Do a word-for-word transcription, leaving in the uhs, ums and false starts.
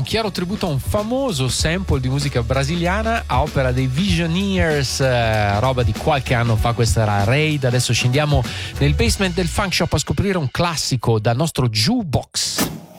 chiaro tributo a un famoso sample di musica brasiliana a opera dei Visioneers, eh, roba di qualche anno fa. Questa era Raid. Adesso scendiamo nel basement del Funk Shop a scoprire un classico dal nostro jukebox.